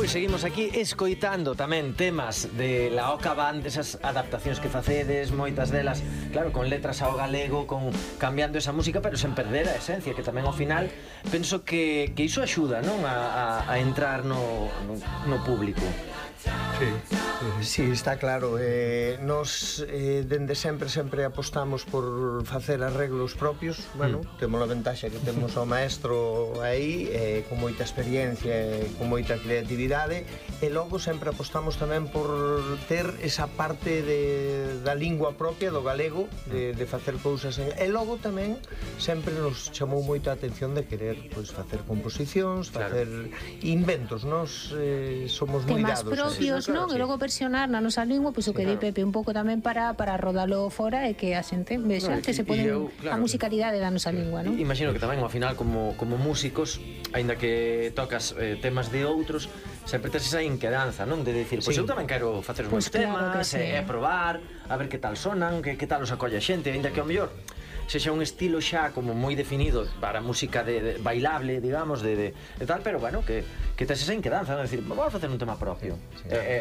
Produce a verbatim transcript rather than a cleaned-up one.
Pois seguimos aquí escoitando tamén temas de la Oca Band, esas adaptacións que facedes, moitas delas, claro, con letras ao galego, con cambiando esa música, pero sen perder a esencia, que tamén ao final penso que, que iso axuda, non? A, a, a entrar no, no, no público. Sí, sí, está claro. Eh, nos, eh, dende sempre, sempre apostamos por facer arreglos propios. Bueno, mm. temos a ventaxa que temos ao maestro aí, eh, con moita experiencia, eh, con moita creatividade, e logo sempre apostamos tamén por ter esa parte de, da lingua propia, do galego, de, de facer cousas en... E logo tamén sempre nos chamou moita a atención de querer pois, facer composicións, facer claro. inventos. Nos eh, somos moi dados. Propios, non? E logo versionar na nosa lingua, pois o que di Pepe un pouco tamén para para rodalo fora e que a xente vexa que se poden a musicalidade da nosa lingua, non? Imagino que tamén ao final como como músicos, aínda que tocas eh, temas de outros, sempre tes esa inquedanza, non? De dicir, pois eu tamén quero facer os meus temas, e probar, a ver que tal sonan, que que tal os acolle a xente, aínda que ao mellor sexa un estilo xa como moi definido para música de, de bailable, digamos, de, de, de tal, pero bueno, que, que tes esa inquedanza, non? Decir, vamos a facer un tema propio. Sí, sí. Eh,